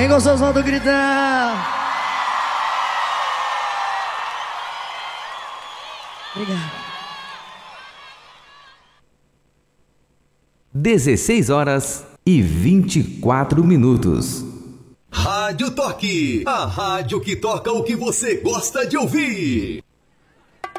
Quem gostou, solta o gritão. Obrigado. 16h24. Rádio Toque, a rádio que toca o que você gosta de ouvir.